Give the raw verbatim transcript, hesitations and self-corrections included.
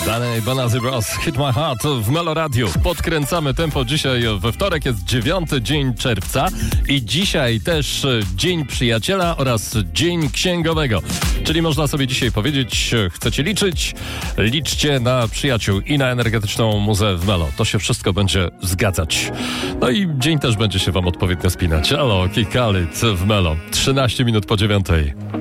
Dalej Bonazzy Bros. Hit My Heart w Melo Radio. Podkręcamy tempo dzisiaj we wtorek, jest dziewiąty dzień czerwca i dzisiaj też Dzień Przyjaciela oraz Dzień Księgowego. Czyli można sobie dzisiaj powiedzieć, chcecie liczyć? Liczcie na przyjaciół i na energetyczną muzę w Melo. To się wszystko będzie zgadzać. No i dzień też będzie się wam odpowiednio spinać. Halo, Kikalit w Melo. trzynaście minut po dziewiątej.